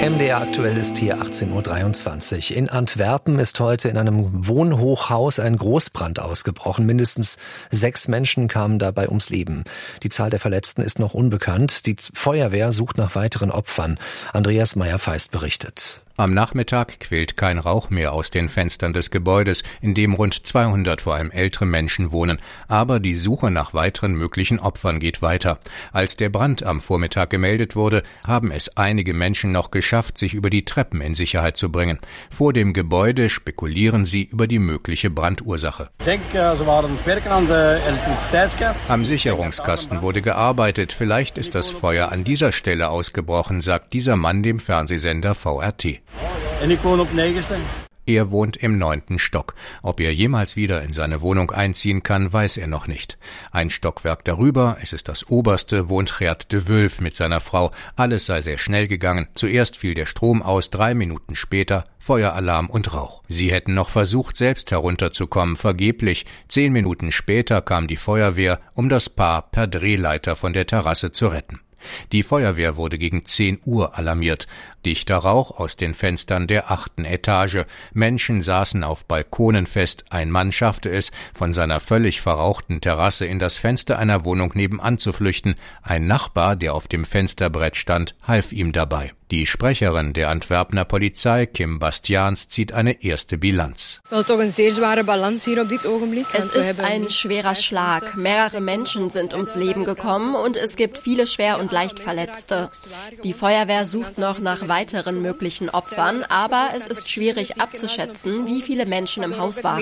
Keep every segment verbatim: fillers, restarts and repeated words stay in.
M D R aktuell ist hier achtzehn Uhr dreiundzwanzig. In Antwerpen ist heute in einem Wohnhochhaus ein Großbrand ausgebrochen. Mindestens sechs Menschen kamen dabei ums Leben. Die Zahl der Verletzten ist noch unbekannt. Die Feuerwehr sucht nach weiteren Opfern. Andreas Meyer-Feist berichtet. Am Nachmittag quillt kein Rauch mehr aus den Fenstern des Gebäudes, in dem rund zweihundert vor allem ältere Menschen wohnen. Aber die Suche nach weiteren möglichen Opfern geht weiter. Als der Brand am Vormittag gemeldet wurde, haben es einige Menschen noch geschafft, sich über die Treppen in Sicherheit zu bringen. Vor dem Gebäude spekulieren sie über die mögliche Brandursache. Ich denke, sie waren werken an der Elektrizitätskasten. Am Sicherungskasten wurde gearbeitet. Vielleicht ist das Feuer an dieser Stelle ausgebrochen, sagt dieser Mann dem Fernsehsender V R T. En ik woon op negenste. Er wohnt im neunten Stock. Ob er jemals wieder in seine Wohnung einziehen kann, weiß er noch nicht. Ein Stockwerk darüber, es ist das oberste, wohnt Gert de Wulf mit seiner Frau. Alles sei sehr schnell gegangen. Zuerst fiel der Strom aus, drei Minuten später Feueralarm und Rauch. Sie hätten noch versucht, selbst herunterzukommen, vergeblich. Zehn Minuten später kam die Feuerwehr, um das Paar per Drehleiter von der Terrasse zu retten. Die Feuerwehr wurde gegen zehn Uhr alarmiert. Dichter Rauch aus den Fenstern der achten Etage. Menschen saßen auf Balkonen fest. Ein Mann schaffte es, von seiner völlig verrauchten Terrasse in das Fenster einer Wohnung nebenan zu flüchten. Ein Nachbar, der auf dem Fensterbrett stand, half ihm dabei. Die Sprecherin der Antwerpener Polizei, Kim Bastiaans, zieht eine erste Bilanz. Es ist ein schwerer Schlag. Mehrere Menschen sind ums Leben gekommen und es gibt viele schwer und leicht Verletzte. Die Feuerwehr sucht noch nach weiteren möglichen Opfern, aber es ist schwierig abzuschätzen, wie viele Menschen im Haus waren.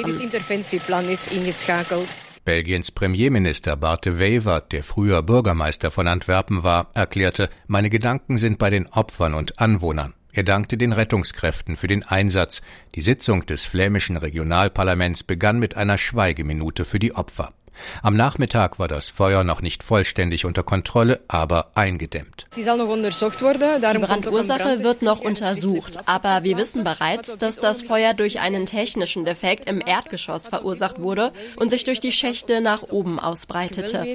Belgiens Premierminister Bart de Wever, der früher Bürgermeister von Antwerpen war, erklärte, meine Gedanken sind bei den Opfern und Anwohnern. Er dankte den Rettungskräften für den Einsatz. Die Sitzung des flämischen Regionalparlaments begann mit einer Schweigeminute für die Opfer. Am Nachmittag war das Feuer noch nicht vollständig unter Kontrolle, aber eingedämmt. Die Brandursache wird noch untersucht, aber wir wissen bereits, dass das Feuer durch einen technischen Defekt im Erdgeschoss verursacht wurde und sich durch die Schächte nach oben ausbreitete.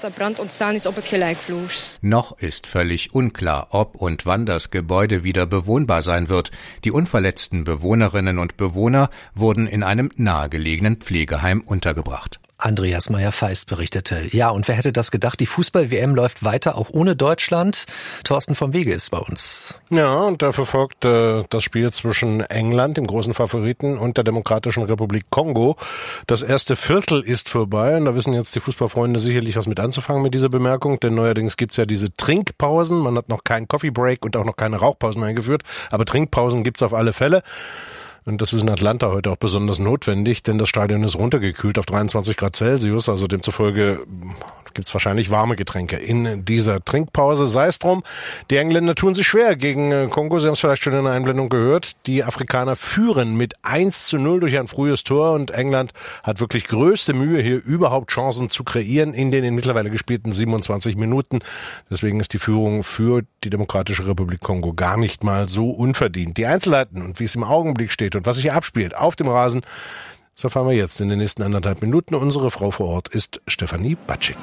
Noch ist völlig unklar, ob und wann das Gebäude wieder bewohnbar sein wird. Die unverletzten Bewohnerinnen und Bewohner wurden in einem nahegelegenen Pflegeheim untergebracht. Andreas Meyer-Feist berichtete. Ja, und wer hätte das gedacht? Die Fußball-W M läuft weiter, auch ohne Deutschland. Thorsten vom Wege ist bei uns. Ja, und da verfolgt äh, das Spiel zwischen England, dem großen Favoriten, und der Demokratischen Republik Kongo. Das erste Viertel ist vorbei und da wissen jetzt die Fußballfreunde sicherlich was mit anzufangen mit dieser Bemerkung, denn neuerdings gibt's ja diese Trinkpausen. Man hat noch keinen Coffee Break und auch noch keine Rauchpausen eingeführt, aber Trinkpausen gibt's auf alle Fälle. Und das ist in Atlanta heute auch besonders notwendig, denn das Stadion ist runtergekühlt auf dreiundzwanzig Grad Celsius, also demzufolge gibt's wahrscheinlich warme Getränke in dieser Trinkpause. Sei es drum, die Engländer tun sich schwer gegen Kongo. Sie haben es vielleicht schon in der Einblendung gehört. Die Afrikaner führen mit eins zu null durch ein frühes Tor und England hat wirklich größte Mühe, hier überhaupt Chancen zu kreieren in den mittlerweile gespielten siebenundzwanzig Minuten. Deswegen ist die Führung für die Demokratische Republik Kongo gar nicht mal so unverdient. Die Einzelheiten und wie es im Augenblick steht und was sich hier abspielt auf dem Rasen, das erfahren wir jetzt in den nächsten anderthalb Minuten. Unsere Frau vor Ort ist Stefanie Batschik.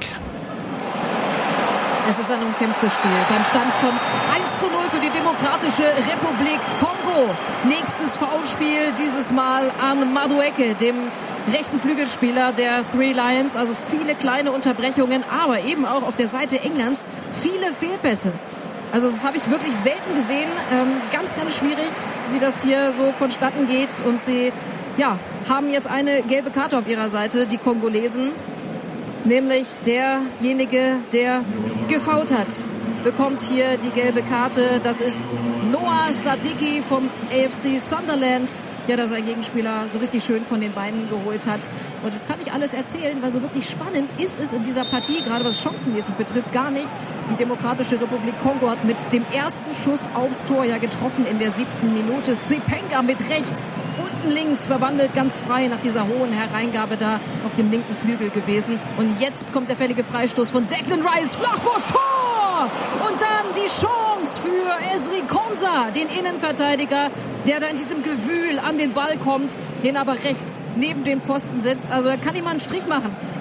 Es ist ein umkämpftes Spiel beim Stand von eins zu null für die Demokratische Republik Kongo. Nächstes Foulspiel, dieses Mal an Madueke, dem rechten Flügelspieler der Three Lions. Also viele kleine Unterbrechungen, aber eben auch auf der Seite Englands viele Fehlpässe. Also das habe ich wirklich selten gesehen. Ähm, ganz, ganz schwierig, wie das hier so vonstatten geht. Und sie ja, haben jetzt eine gelbe Karte auf ihrer Seite, die Kongolesen. Nämlich derjenige, der gefoult hat, bekommt hier die gelbe Karte. Das ist Noah Sadiki vom A F C Sunderland, der da seinen Gegenspieler so richtig schön von den Beinen geholt hat. Und das kann ich alles erzählen, weil so wirklich spannend ist es in dieser Partie, gerade was chancenmäßig betrifft, gar nicht. Die Demokratische Republik Kongo hat mit dem ersten Schuss aufs Tor ja getroffen in der siebten Minute. Sepenga mit rechts, unten links verwandelt ganz frei nach dieser hohen Hereingabe da auf dem linken Flügel gewesen. Und jetzt kommt der fällige Freistoß von Declan Rice, flach vors Tor! Und dann die Chance für Esri Konsa, den Innenverteidiger, der da in diesem Gewühl an den Ball kommt, den aber rechts neben dem Pfosten sitzt. Also er kann ihm mal einen Strich machen.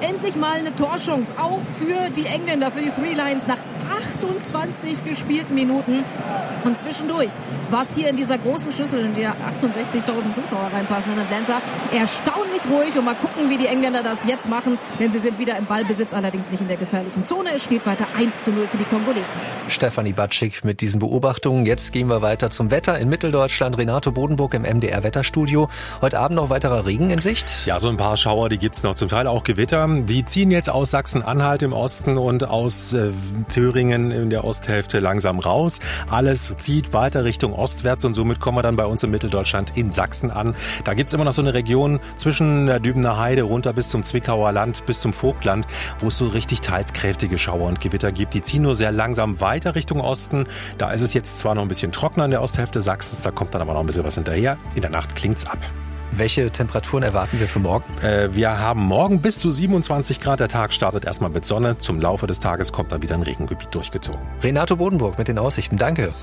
endlich mal eine Torchance, auch für die Engländer, für die Three Lions nach achtundzwanzig gespielten Minuten. Und zwischendurch war es hier in dieser großen Schüssel, in der achtundsechzigtausend Zuschauer reinpassen in Atlanta, erstaunlich ruhig. Und mal gucken, wie die Engländer das jetzt machen, denn sie sind wieder im Ballbesitz, allerdings nicht in der gefährlichen Zone. Es steht weiter eins zu null für die Kongolesen. Stefanie Batschik mit diesen Beobachtungen. Jetzt gehen wir weiter zum Wetter in Mitteldeutschland. Renato Bodenburg im M D R-Wetterstudio. Heute Abend noch weiterer Regen in Sicht? Ja, so ein paar Schauer, die gibt's noch, zum Teil auch Gewitter. Die ziehen jetzt aus Sachsen-Anhalt im Osten und aus äh, Thüringen in der Osthälfte langsam raus. Alles zieht weiter Richtung ostwärts und somit kommen wir dann bei uns in Mitteldeutschland in Sachsen an. Da gibt's immer noch so eine Region zwischen der Dübener Heide runter bis zum Zwickauer Land, bis zum Vogtland, wo es so richtig teils kräftige Schauer und Gewitter gibt. Die ziehen nur sehr langsam weiter Richtung Osten. Da ist es jetzt zwar noch ein bisschen trockener in der Osthälfte Sachsens, da kommt dann aber noch ein bisschen was hinterher. In der Nacht klingt's ab. Welche Temperaturen erwarten wir für morgen? Äh, wir haben morgen bis zu siebenundzwanzig Grad. Der Tag startet erstmal mit Sonne. Zum Laufe des Tages kommt dann wieder ein Regengebiet durchgezogen. Renato Bodenburg mit den Aussichten. Danke.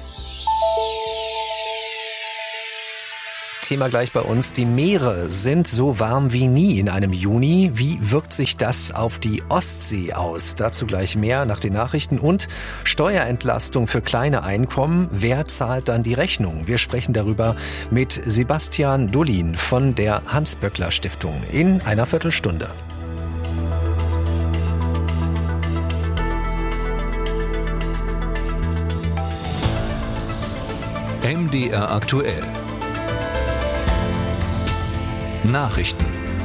Thema gleich bei uns. Die Meere sind so warm wie nie in einem Juni. Wie wirkt sich das auf die Ostsee aus? Dazu gleich mehr nach den Nachrichten. Und Steuerentlastung für kleine Einkommen. Wer zahlt dann die Rechnung? Wir sprechen darüber mit Sebastian Dullin von der Hans-Böckler-Stiftung in einer Viertelstunde. M D R aktuell. Nachrichten.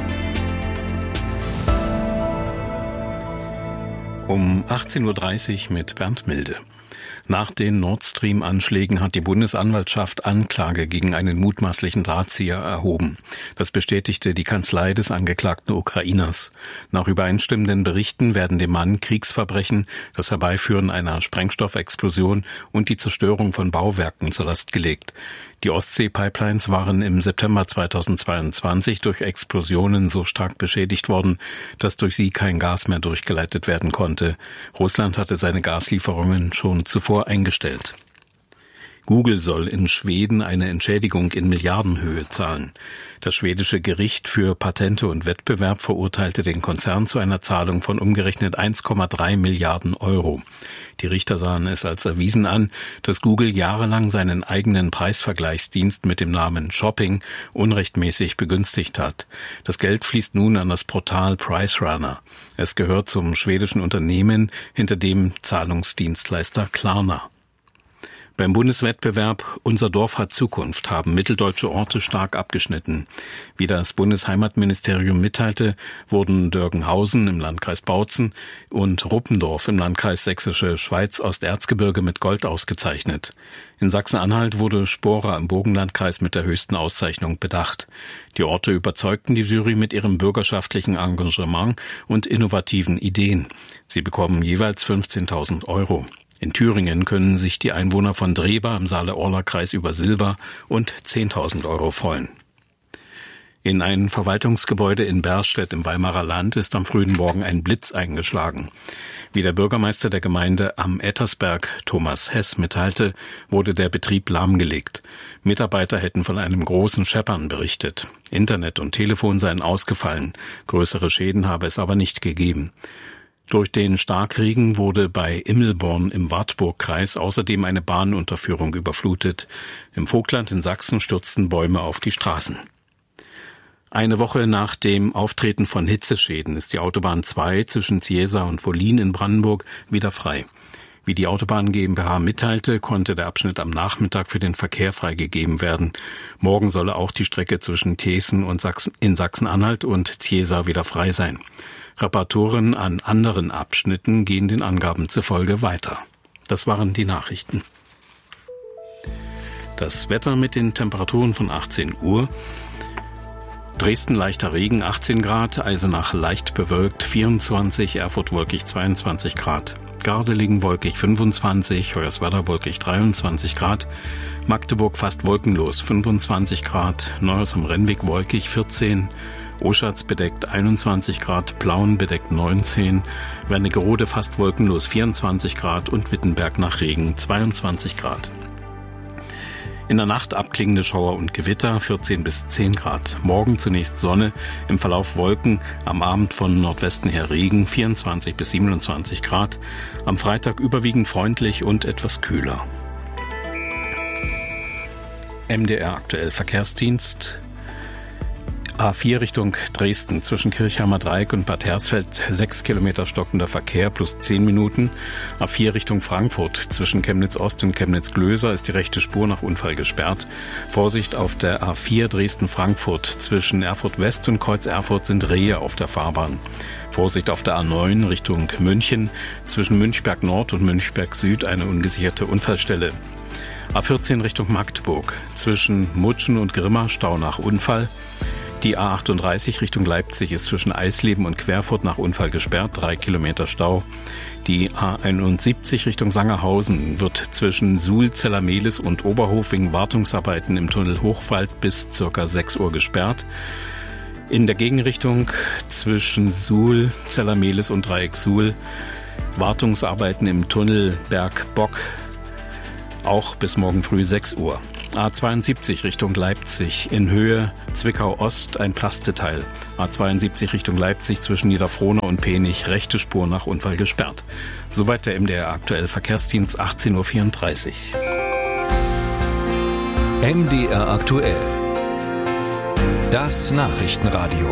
Um achtzehn Uhr dreißig mit Bernd Milde. Nach den Nord Stream-Anschlägen hat die Bundesanwaltschaft Anklage gegen einen mutmaßlichen Drahtzieher erhoben. Das bestätigte die Kanzlei des angeklagten Ukrainers. Nach übereinstimmenden Berichten werden dem Mann Kriegsverbrechen, das Herbeiführen einer Sprengstoffexplosion und die Zerstörung von Bauwerken zur Last gelegt. Die Ostsee-Pipelines waren im September zweitausendzweiundzwanzig durch Explosionen so stark beschädigt worden, dass durch sie kein Gas mehr durchgeleitet werden konnte. Russland hatte seine Gaslieferungen schon zuvor eingestellt. Google soll in Schweden eine Entschädigung in Milliardenhöhe zahlen. Das schwedische Gericht für Patente und Wettbewerb verurteilte den Konzern zu einer Zahlung von umgerechnet eins Komma drei Milliarden Euro. Die Richter sahen es als erwiesen an, dass Google jahrelang seinen eigenen Preisvergleichsdienst mit dem Namen Shopping unrechtmäßig begünstigt hat. Das Geld fließt nun an das Portal PriceRunner. Es gehört zum schwedischen Unternehmen hinter dem Zahlungsdienstleister Klarna. Beim Bundeswettbewerb Unser Dorf hat Zukunft haben mitteldeutsche Orte stark abgeschnitten. Wie das Bundesheimatministerium mitteilte, wurden Dörgenhausen im Landkreis Bautzen und Ruppendorf im Landkreis Sächsische Schweiz-Osterzgebirge mit Gold ausgezeichnet. In Sachsen-Anhalt wurde Spora im Burgenlandkreis mit der höchsten Auszeichnung bedacht. Die Orte überzeugten die Jury mit ihrem bürgerschaftlichen Engagement und innovativen Ideen. Sie bekommen jeweils fünfzehntausend Euro. In Thüringen können sich die Einwohner von Drehba im Saale-Orla-Kreis über Silber und zehntausend Euro freuen. In ein Verwaltungsgebäude in Berstedt im Weimarer Land ist am frühen Morgen ein Blitz eingeschlagen. Wie der Bürgermeister der Gemeinde Am Ettersberg, Thomas Hess, mitteilte, wurde der Betrieb lahmgelegt. Mitarbeiter hätten von einem großen Scheppern berichtet. Internet und Telefon seien ausgefallen. Größere Schäden habe es aber nicht gegeben. Durch den Starkregen wurde bei Immelborn im Wartburgkreis außerdem eine Bahnunterführung überflutet. Im Vogtland in Sachsen stürzten Bäume auf die Straßen. Eine Woche nach dem Auftreten von Hitzeschäden ist die Autobahn zwei zwischen Ziesa und Wollin in Brandenburg wieder frei. Wie die Autobahn GmbH mitteilte, konnte der Abschnitt am Nachmittag für den Verkehr freigegeben werden. Morgen solle auch die Strecke zwischen Thesen und Sachsen, in Sachsen-Anhalt und Ziesa wieder frei sein. Reparaturen an anderen Abschnitten gehen den Angaben zufolge weiter. Das waren die Nachrichten. Das Wetter mit den Temperaturen von achtzehn Uhr. Dresden leichter Regen achtzehn Grad, Eisenach leicht bewölkt vierundzwanzig, Erfurt wolkig zweiundzwanzig Grad. Gardelegen wolkig fünfundzwanzig, Hoyerswerda wolkig dreiundzwanzig Grad. Magdeburg fast wolkenlos fünfundzwanzig Grad, Neuhaus am Rennweg wolkig vierzehn, Oschatz bedeckt einundzwanzig Grad, Plauen bedeckt neunzehn, Wernigerode fast wolkenlos vierundzwanzig Grad und Wittenberg nach Regen zweiundzwanzig Grad. In der Nacht abklingende Schauer und Gewitter, vierzehn bis zehn Grad. Morgen zunächst Sonne, im Verlauf Wolken, am Abend von Nordwesten her Regen, vierundzwanzig bis siebenundzwanzig Grad. Am Freitag überwiegend freundlich und etwas kühler. M D R aktuell Verkehrsdienst. A vier Richtung Dresden zwischen Kirchheimer Dreieck und Bad Hersfeld sechs Kilometer stockender Verkehr plus zehn Minuten. A vier Richtung Frankfurt zwischen Chemnitz Ost und Chemnitz Glöser ist die rechte Spur nach Unfall gesperrt. Vorsicht auf der A vier Dresden-Frankfurt zwischen Erfurt West und Kreuz Erfurt sind Rehe auf der Fahrbahn. Vorsicht auf der A neun Richtung München zwischen Münchberg Nord und Münchberg Süd eine ungesicherte Unfallstelle. A vierzehn Richtung Magdeburg zwischen Mutschen und Grimma Stau nach Unfall. Die A achtunddreißig Richtung Leipzig ist zwischen Eisleben und Querfurt nach Unfall gesperrt, drei Kilometer Stau. Die A einundsiebzig Richtung Sangerhausen wird zwischen Suhl, Zellermehlis und Oberhof wegen Wartungsarbeiten im Tunnel Hochwald bis ca. sechs Uhr gesperrt. In der Gegenrichtung zwischen Suhl, Zellermehlis und Dreieck Suhl Wartungsarbeiten im Tunnel Bergbock auch bis morgen früh sechs Uhr. A zweiundsiebzig Richtung Leipzig in Höhe Zwickau Ost ein Plasteteil. A zweiundsiebzig Richtung Leipzig zwischen Niederfrohna und Penich rechte Spur nach Unfall gesperrt. Soweit der M D R aktuell Verkehrsdienst achtzehn Uhr vierunddreißig. M D R aktuell. Das Nachrichtenradio.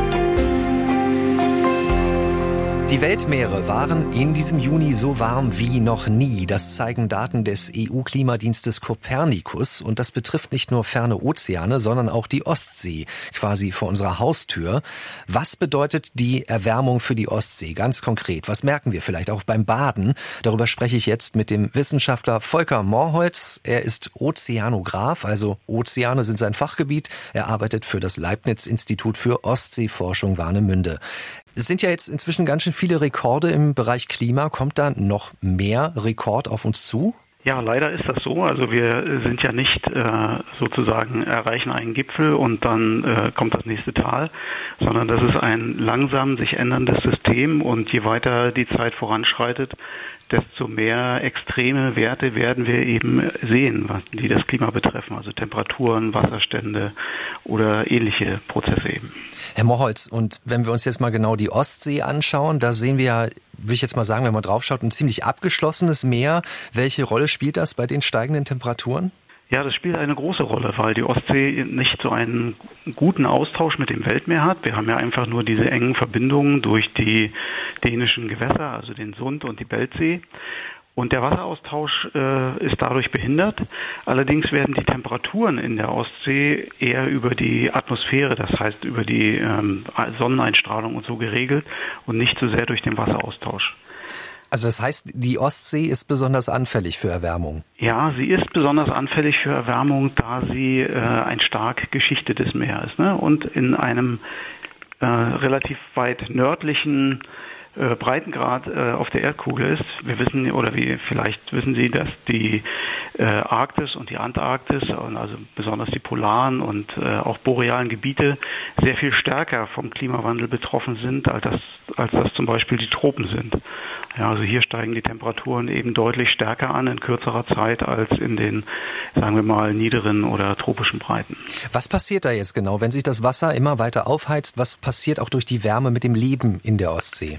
Die Weltmeere waren in diesem Juni so warm wie noch nie. Das zeigen Daten des E U-Klimadienstes Copernicus. Und das betrifft nicht nur ferne Ozeane, sondern auch die Ostsee, quasi vor unserer Haustür. Was bedeutet die Erwärmung für die Ostsee ganz konkret? Was merken wir vielleicht auch beim Baden? Darüber spreche ich jetzt mit dem Wissenschaftler Volker Morholz. Er ist Ozeanograph, also Ozeane sind sein Fachgebiet. Er arbeitet für das Leibniz-Institut für Ostseeforschung Warnemünde. Es sind ja jetzt inzwischen ganz schön viele Rekorde im Bereich Klima. Kommt da noch mehr Rekord auf uns zu? Ja, leider ist das so. Also wir sind ja nicht äh, sozusagen erreichen einen Gipfel und dann äh, kommt das nächste Tal, sondern das ist ein langsam sich änderndes System und je weiter die Zeit voranschreitet, desto mehr extreme Werte werden wir eben sehen, was die das Klima betreffen, also Temperaturen, Wasserstände oder ähnliche Prozesse eben. Herr Morholz, und wenn wir uns jetzt mal genau die Ostsee anschauen, da sehen wir ja, würde ich jetzt mal sagen, wenn man drauf schaut, ein ziemlich abgeschlossenes Meer. Welche Rolle spielt das bei den steigenden Temperaturen? Ja, das spielt eine große Rolle, weil die Ostsee nicht so einen guten Austausch mit dem Weltmeer hat. Wir haben ja einfach nur diese engen Verbindungen durch die dänischen Gewässer, also den Sund und die Beltsee. Und der Wasseraustausch äh, ist dadurch behindert. Allerdings werden die Temperaturen in der Ostsee eher über die Atmosphäre, das heißt über die ähm, Sonneneinstrahlung und so geregelt und nicht so sehr durch den Wasseraustausch. Also das heißt, die Ostsee ist besonders anfällig für Erwärmung? Ja, sie ist besonders anfällig für Erwärmung, da sie äh, ein stark geschichtetes Meer ist, ne? Und in einem äh, relativ weit nördlichen äh, Breitengrad äh, auf der Erdkugel ist. Wir wissen, oder wie vielleicht wissen Sie, dass die äh, Arktis und die Antarktis, also besonders die polaren und äh, auch borealen Gebiete, sehr viel stärker vom Klimawandel betroffen sind, als das, als das zum Beispiel die Tropen sind. Ja, also hier steigen die Temperaturen eben deutlich stärker an in kürzerer Zeit als in den, sagen wir mal, niederen oder tropischen Breiten. Was passiert da jetzt genau, wenn sich das Wasser immer weiter aufheizt? Was passiert auch durch die Wärme mit dem Leben in der Ostsee?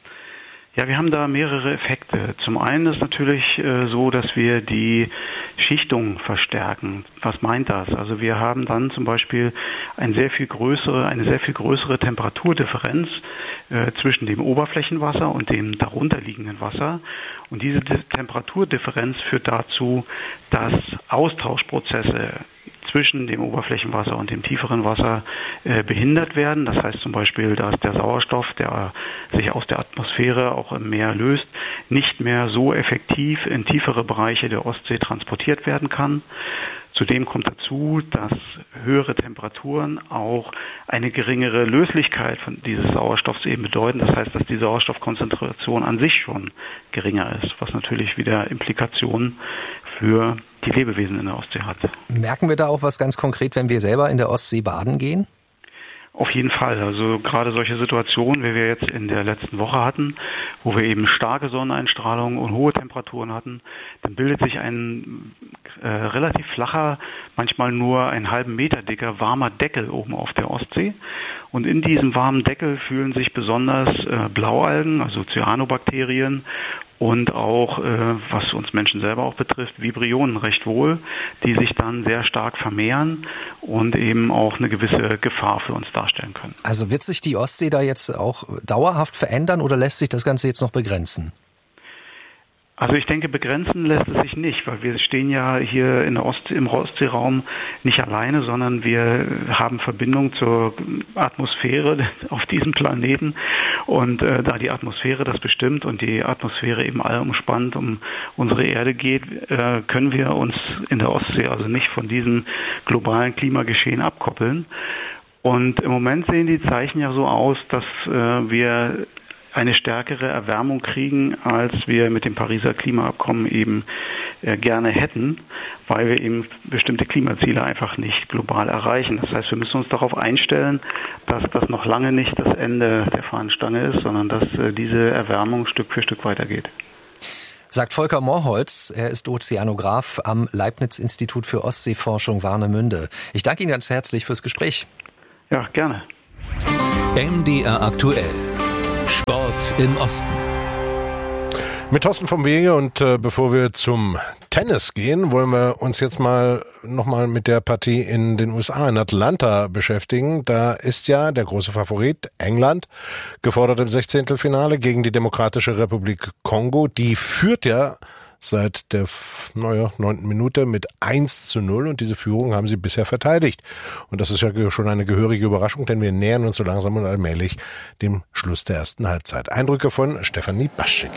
Ja, wir haben da mehrere Effekte. Zum einen ist natürlich äh, so, dass wir die Schichtung verstärken. Was meint das? Also wir haben dann zum Beispiel eine sehr viel größere, eine sehr viel größere Temperaturdifferenz äh, zwischen dem Oberflächenwasser und dem darunterliegenden Wasser. Und diese D- Temperaturdifferenz führt dazu, dass Austauschprozesse zwischen dem Oberflächenwasser und dem tieferen Wasser äh, behindert werden. Das heißt zum Beispiel, dass der Sauerstoff, der sich aus der Atmosphäre auch im Meer löst, nicht mehr so effektiv in tiefere Bereiche der Ostsee transportiert werden kann. Zudem kommt dazu, dass höhere Temperaturen auch eine geringere Löslichkeit von dieses Sauerstoffs eben bedeuten. Das heißt, dass die Sauerstoffkonzentration an sich schon geringer ist, was natürlich wieder Implikationen für die Lebewesen in der Ostsee hat. Merken wir da auch was ganz konkret, wenn wir selber in der Ostsee baden gehen? Auf jeden Fall. Also gerade solche Situationen, wie wir jetzt in der letzten Woche hatten, wo wir eben starke Sonneneinstrahlung und hohe Temperaturen hatten, dann bildet sich ein äh, relativ flacher, manchmal nur einen halben Meter dicker, warmer Deckel oben auf der Ostsee. Und in diesem warmen Deckel fühlen sich besonders äh, Blaualgen, also Cyanobakterien und auch, äh, was uns Menschen selber auch betrifft, Vibrionen recht wohl, die sich dann sehr stark vermehren und eben auch eine gewisse Gefahr für uns darstellen können. Also wird sich die Ostsee da jetzt auch dauerhaft verändern oder lässt sich das Ganze jetzt noch begrenzen? Also ich denke, begrenzen lässt es sich nicht, weil wir stehen ja hier in der Ostsee, im Ostseeraum nicht alleine, sondern wir haben Verbindung zur Atmosphäre auf diesem Planeten. Und äh, da die Atmosphäre das bestimmt und die Atmosphäre eben allumspannend um unsere Erde geht, äh, können wir uns in der Ostsee also nicht von diesem globalen Klimageschehen abkoppeln. Und im Moment sehen die Zeichen ja so aus, dass äh, wir eine stärkere Erwärmung kriegen, als wir mit dem Pariser Klimaabkommen eben äh, gerne hätten, weil wir eben bestimmte Klimaziele einfach nicht global erreichen. Das heißt, wir müssen uns darauf einstellen, dass das noch lange nicht das Ende der Fahnenstange ist, sondern dass äh, diese Erwärmung Stück für Stück weitergeht. Sagt Volker Morholz, er ist Ozeanograph am Leibniz-Institut für Ostseeforschung Warnemünde. Ich danke Ihnen ganz herzlich fürs Gespräch. Ja, gerne. M D R aktuell. Sport im Osten. Mit Thorsten vom Wege und äh, bevor wir zum Tennis gehen, wollen wir uns jetzt mal nochmal mit der Partie in den U S A, in Atlanta beschäftigen. Da ist ja der große Favorit England gefordert im Sechzehntelfinale gegen die Demokratische Republik Kongo. Die führt ja seit der naja, neunten Minute mit eins zu null und diese Führung haben sie bisher verteidigt. Und das ist ja schon eine gehörige Überraschung, denn wir nähern uns so langsam und allmählich dem Schluss der ersten Halbzeit. Eindrücke von Stefanie Baschik.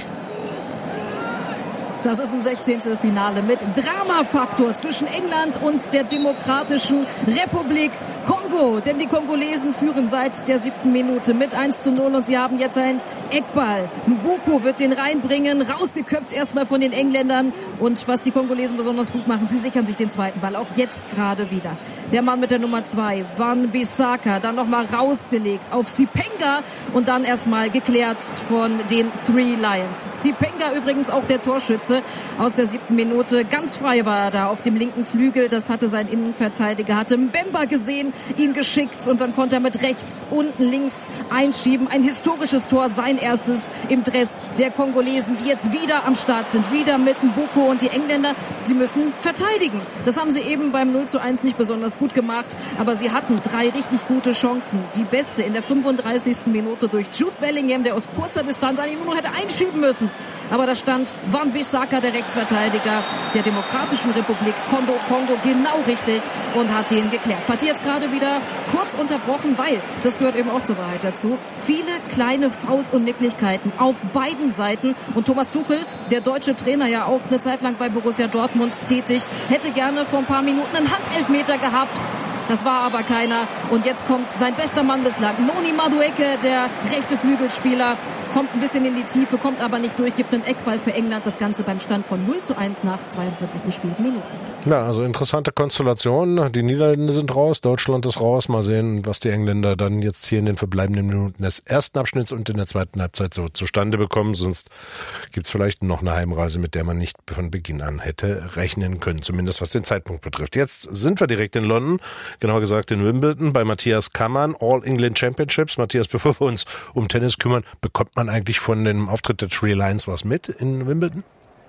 Das ist ein Sechzehntelfinale mit Dramafaktor zwischen England und der Demokratischen Republik Kongo. Denn die Kongolesen führen seit der siebten Minute mit eins zu null und sie haben jetzt einen Eckball. Mbuku wird den reinbringen, rausgeköpft erstmal von den Engländern. Und was die Kongolesen besonders gut machen, sie sichern sich den zweiten Ball, auch jetzt gerade wieder. Der Mann mit der Nummer zwei, Wan-Bissaka, dann nochmal rausgelegt auf Sipenga und dann erstmal geklärt von den Three Lions. Sipenga übrigens auch der Torschütze aus der siebten Minute. Ganz frei war er da auf dem linken Flügel. Das hatte sein Innenverteidiger, hatte Mbemba gesehen, ihn geschickt und dann konnte er mit rechts, unten, links einschieben. Ein historisches Tor, sein erstes im Dress der Kongolesen, die jetzt wieder am Start sind. Wieder mit Mbuku und die Engländer, sie müssen verteidigen. Das haben sie eben beim null zu eins nicht besonders gut gemacht, aber sie hatten drei richtig gute Chancen. Die beste in der fünfunddreißigsten Minute durch Jude Bellingham, der aus kurzer Distanz eigentlich nur noch hätte einschieben müssen. Aber da stand Wan-Bissaka, der Rechtsverteidiger der Demokratischen Republik Kongo, Kongo genau richtig und hat den geklärt. Partie jetzt gerade wieder kurz unterbrochen, weil, das gehört eben auch zur Wahrheit dazu, viele kleine Fouls und Nicklichkeiten auf beiden Seiten. Und Thomas Tuchel, der deutsche Trainer, ja auch eine Zeit lang bei Borussia Dortmund tätig, hätte gerne vor ein paar Minuten einen Handelfmeter gehabt. Das war aber keiner. Und jetzt kommt sein bester Mann bislang, Noni Madueke, der rechte Flügelspieler, kommt ein bisschen in die Tiefe, kommt aber nicht durch, gibt einen Eckball für England. Das Ganze beim Stand von null zu eins nach zweiundvierzig gespielten Minuten. Ja, also interessante Konstellation. Die Niederländer sind raus, Deutschland ist raus. Mal sehen, was die Engländer dann jetzt hier in den verbleibenden Minuten des ersten Abschnitts und in der zweiten Halbzeit so zustande bekommen. Sonst gibt's vielleicht noch eine Heimreise, mit der man nicht von Beginn an hätte rechnen können, zumindest was den Zeitpunkt betrifft. Jetzt sind wir direkt in London, genauer gesagt in Wimbledon, bei Matthias Kammann, All England Championships. Matthias, bevor wir uns um Tennis kümmern, bekommt man eigentlich von dem Auftritt der Three Lions was mit in Wimbledon?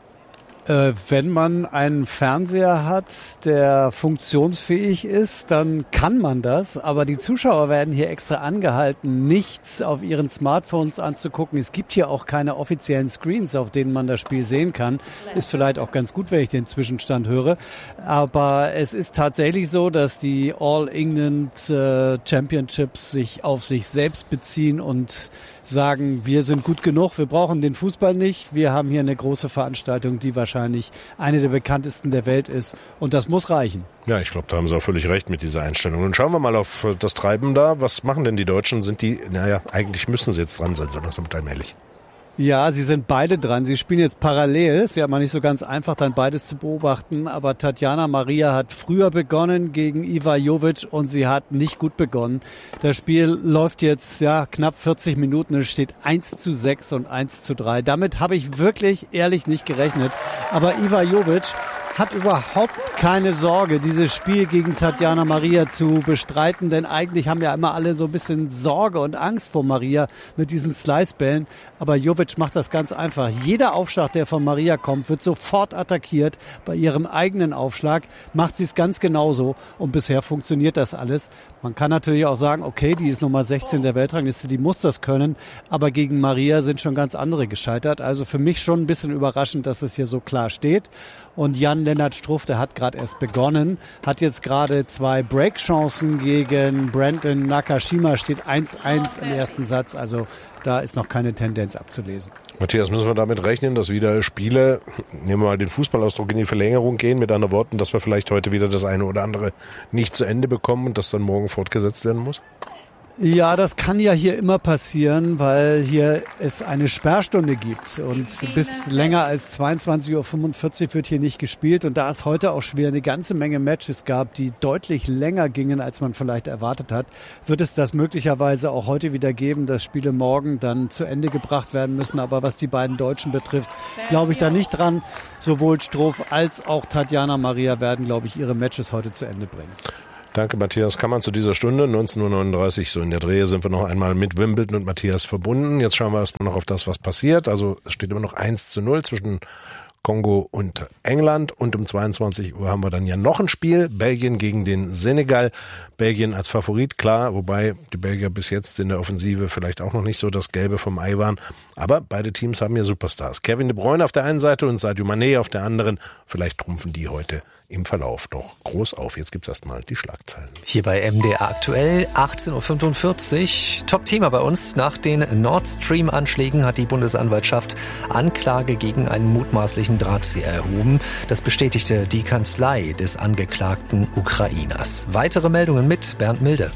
Äh, wenn man einen Fernseher hat, der funktionsfähig ist, dann kann man das. Aber die Zuschauer werden hier extra angehalten, nichts auf ihren Smartphones anzugucken. Es gibt hier auch keine offiziellen Screens, auf denen man das Spiel sehen kann. Ist vielleicht auch ganz gut, wenn ich den Zwischenstand höre. Aber es ist tatsächlich so, dass die All England äh, Championships sich auf sich selbst beziehen und sagen, wir sind gut genug, wir brauchen den Fußball nicht. Wir haben hier eine große Veranstaltung, die wahrscheinlich eine der bekanntesten der Welt ist. Und das muss reichen. Ja, ich glaube, da haben Sie auch völlig recht mit dieser Einstellung. Nun schauen wir mal auf das Treiben da. Was machen denn die Deutschen? Sind die, naja, eigentlich müssen sie jetzt dran sein, so langsam und allmählich. Ja, sie sind beide dran. Sie spielen jetzt parallel. Es ist ja mal nicht so ganz einfach, dann beides zu beobachten. Aber Tatjana Maria hat früher begonnen gegen Iva Jovic und sie hat nicht gut begonnen. Das Spiel läuft jetzt ja knapp vierzig Minuten. Es steht eins zu sechs und eins zu drei. Damit habe ich wirklich ehrlich nicht gerechnet. Aber Iva Jovic hat überhaupt keine Sorge, dieses Spiel gegen Tatjana Maria zu bestreiten, denn eigentlich haben ja immer alle so ein bisschen Sorge und Angst vor Maria mit diesen Slicebällen, aber Jovic macht das ganz einfach. Jeder Aufschlag, der von Maria kommt, wird sofort attackiert. Bei ihrem eigenen Aufschlag macht sie es ganz genauso und bisher funktioniert das alles. Man kann natürlich auch sagen, okay, die ist Nummer sechzehn der Weltrangliste, die muss das können, aber gegen Maria sind schon ganz andere gescheitert. Also für mich schon ein bisschen überraschend, dass es hier so klar steht. Und Jan-Lennart Struff, der hat gerade erst begonnen, hat jetzt gerade zwei Breakchancen gegen Brandon Nakashima, steht eins eins im ersten Satz, also da ist noch keine Tendenz abzulesen. Matthias, müssen wir damit rechnen, dass wieder Spiele, nehmen wir mal den Fußballausdruck, in die Verlängerung gehen, mit anderen Worten, dass wir vielleicht heute wieder das eine oder andere nicht zu Ende bekommen und das dann morgen fortgesetzt werden muss? Ja, das kann ja hier immer passieren, weil hier es eine Sperrstunde gibt und bis länger als zweiundzwanzig Uhr fünfundvierzig wird hier nicht gespielt und da es heute auch schon wieder eine ganze Menge Matches gab, die deutlich länger gingen, als man vielleicht erwartet hat, wird es das möglicherweise auch heute wieder geben, dass Spiele morgen dann zu Ende gebracht werden müssen, aber was die beiden Deutschen betrifft, glaube ich da nicht dran. Sowohl Struff als auch Tatjana Maria werden, glaube ich, ihre Matches heute zu Ende bringen. Danke, Matthias. Kann man zu dieser Stunde, neunzehn Uhr neununddreißig, so in der Drehe, sind wir noch einmal mit Wimbledon und Matthias verbunden. Jetzt schauen wir erstmal noch auf das, was passiert. Also es steht immer noch eins zu null zwischen Kongo und England. Und um zweiundzwanzig Uhr haben wir dann ja noch ein Spiel. Belgien gegen den Senegal. Belgien als Favorit, klar, wobei die Belgier bis jetzt in der Offensive vielleicht auch noch nicht so das Gelbe vom Ei waren. Aber beide Teams haben ja Superstars. Kevin De Bruyne auf der einen Seite und Sadio Mané auf der anderen. Vielleicht trumpfen die heute im Verlauf noch groß auf. Jetzt gibt's erstmal die Schlagzeilen. Hier bei M D R aktuell, achtzehn Uhr fünfundvierzig. Top-Thema bei uns. Nach den Nord Stream-Anschlägen hat die Bundesanwaltschaft Anklage gegen einen mutmaßlichen Drahtzieher erhoben. Das bestätigte die Kanzlei des angeklagten Ukrainers. Weitere Meldungen mit Bernd Milde.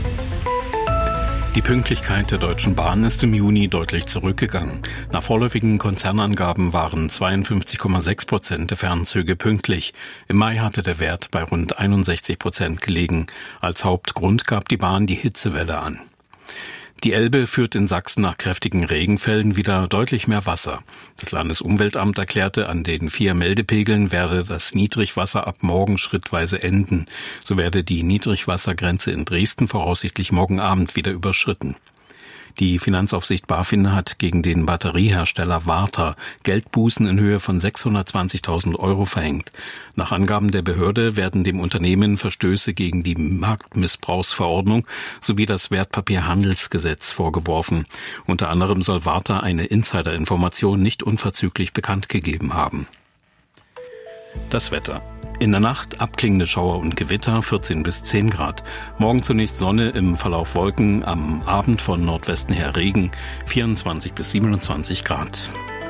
Die Pünktlichkeit der Deutschen Bahn ist im Juni deutlich zurückgegangen. Nach vorläufigen Konzernangaben waren zweiundfünfzig Komma sechs Prozent der Fernzüge pünktlich. Im Mai hatte der Wert bei rund einundsechzig Prozent gelegen. Als Hauptgrund gab die Bahn die Hitzewelle an. Die Elbe führt in Sachsen nach kräftigen Regenfällen wieder deutlich mehr Wasser. Das Landesumweltamt erklärte, an den vier Meldepegeln werde das Niedrigwasser ab morgen schrittweise enden. So werde die Niedrigwassergrenze in Dresden voraussichtlich morgen Abend wieder überschritten. Die Finanzaufsicht BaFin hat gegen den Batteriehersteller Varta Geldbußen in Höhe von sechshundertzwanzigtausend Euro verhängt. Nach Angaben der Behörde werden dem Unternehmen Verstöße gegen die Marktmissbrauchsverordnung sowie das Wertpapierhandelsgesetz vorgeworfen. Unter anderem soll Varta eine Insiderinformation nicht unverzüglich bekannt gegeben haben. Das Wetter. In der Nacht abklingende Schauer und Gewitter, vierzehn bis zehn Grad. Morgen zunächst Sonne, im Verlauf Wolken, am Abend von Nordwesten her Regen, vierundzwanzig bis siebenundzwanzig Grad.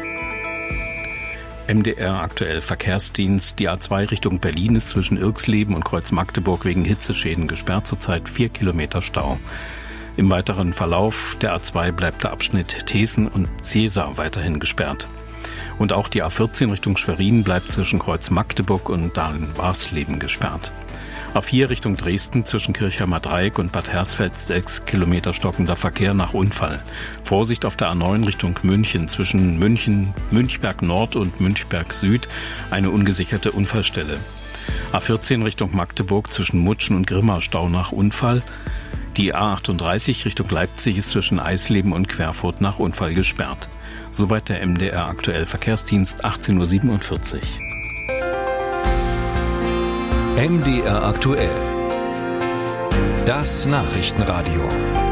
M D R aktuell Verkehrsdienst. Die A zwei Richtung Berlin ist zwischen Irxleben und Kreuz-Magdeburg wegen Hitzeschäden gesperrt, zurzeit vier Kilometer Stau. Im weiteren Verlauf der A zwei bleibt der Abschnitt Thesen und Cäsar weiterhin gesperrt. Und auch die A vierzehn Richtung Schwerin bleibt zwischen Kreuz-Magdeburg und Dahlen-Warsleben gesperrt. A vier Richtung Dresden zwischen Kirchheimer Dreieck und Bad Hersfeld sechs Kilometer stockender Verkehr nach Unfall. Vorsicht auf der A neun Richtung München zwischen München, Münchberg Nord und Münchberg Süd, eine ungesicherte Unfallstelle. A vierzehn Richtung Magdeburg zwischen Mutschen und Grimma Stau nach Unfall. Die A achtunddreißig Richtung Leipzig ist zwischen Eisleben und Querfurt nach Unfall gesperrt. Soweit der M D R aktuell Verkehrsdienst, achtzehn Uhr siebenundvierzig. M D R aktuell. Das Nachrichtenradio.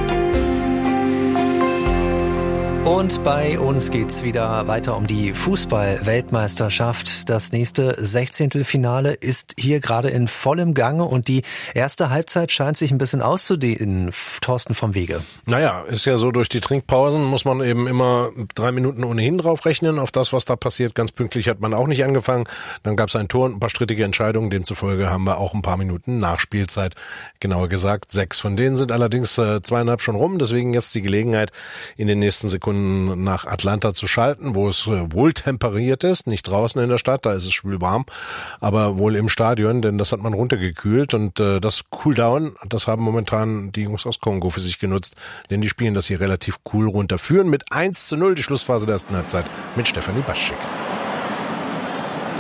Und bei uns geht's wieder weiter um die Fußball-Weltmeisterschaft. Das nächste Sechzehntelfinale ist hier gerade in vollem Gange und die erste Halbzeit scheint sich ein bisschen auszudehnen. Thorsten vom Wege. Naja, ist ja so, durch die Trinkpausen muss man eben immer drei Minuten ohnehin drauf rechnen. Auf das, was da passiert, ganz pünktlich hat man auch nicht angefangen. Dann gab es ein Tor und ein paar strittige Entscheidungen. Demzufolge haben wir auch ein paar Minuten Nachspielzeit. Genauer gesagt, sechs von denen sind allerdings äh, zweieinhalb schon rum. Deswegen jetzt die Gelegenheit, in den nächsten Sekunden nach Atlanta zu schalten, wo es wohl temperiert ist, nicht draußen in der Stadt, da ist es schwül warm, aber wohl im Stadion, denn das hat man runtergekühlt und äh, das Cooldown, das haben momentan die Jungs aus Kongo für sich genutzt, denn die spielen das hier relativ cool runter, führen mit eins zu null die Schlussphase der ersten Halbzeit mit Stefanie Baschik.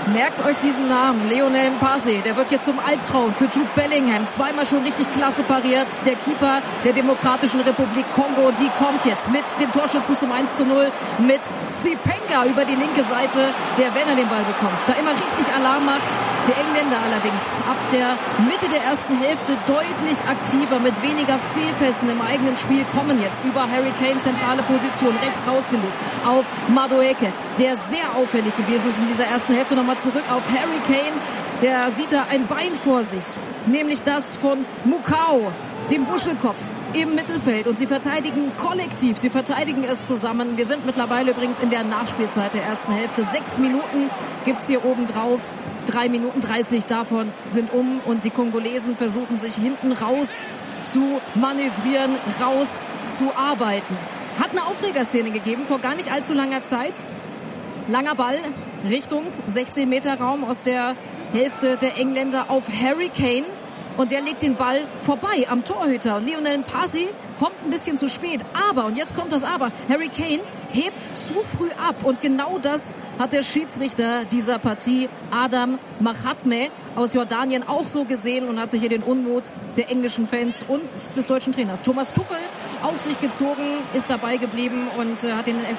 Merkt euch diesen Namen, Lionel Mpase, der wird jetzt zum Albtraum für Jude Bellingham. Zweimal schon richtig klasse pariert. Der Keeper der Demokratischen Republik Kongo, die kommt jetzt mit dem Torschützen zum eins zu null, mit Sipenga über die linke Seite, der, wenn er den Ball bekommt, da immer richtig Alarm macht. Der Engländer allerdings ab der Mitte der ersten Hälfte deutlich aktiver, mit weniger Fehlpässen im eigenen Spiel, kommen jetzt über Harry Kane, zentrale Position, rechts rausgelegt auf Madueke, der sehr auffällig gewesen ist in dieser ersten Hälfte. Nochmal zurück auf Harry Kane, der sieht da ein Bein vor sich, nämlich das von Mukau, dem Wuschelkopf im Mittelfeld, und sie verteidigen kollektiv, sie verteidigen es zusammen. Wir sind mittlerweile übrigens in der Nachspielzeit der ersten Hälfte. Sechs Minuten gibt's hier oben drauf, drei Minuten dreißig davon sind um, und die Kongolesen versuchen sich hinten raus zu manövrieren, raus zu arbeiten. Hat eine Aufregerszene gegeben vor gar nicht allzu langer Zeit. Langer Ball Richtung sechzehn Meter Raum aus der Hälfte der Engländer auf Harry Kane. Und der legt den Ball vorbei am Torhüter. Und Lionel Mpase kommt ein bisschen zu spät. Aber, und jetzt kommt das Aber, Harry Kane hebt zu früh ab. Und genau das hat der Schiedsrichter dieser Partie, Adam Mahatme aus Jordanien, auch so gesehen und hat sich hier den Unmut der englischen Fans und des deutschen Trainers Thomas Tuchel auf sich gezogen, ist dabei geblieben und hat den